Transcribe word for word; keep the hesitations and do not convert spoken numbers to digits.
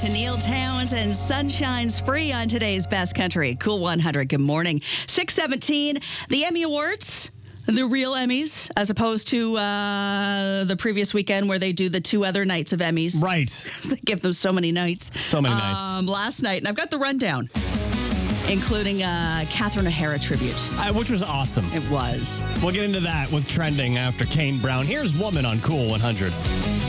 To Neil Townsend, Sunshine's Free on today's Best Country. Cool one hundred. Good morning. six seventeen, the Emmy Awards, the real Emmys, as opposed to uh, the previous weekend where they do the two other nights of Emmys. Right. They give them so many nights. So many nights. Um, last night, and I've got the rundown, including a Catherine O'Hara tribute. Uh, which was awesome. It was. We'll get into that with trending after Kane Brown. Here's Woman on Cool one hundred.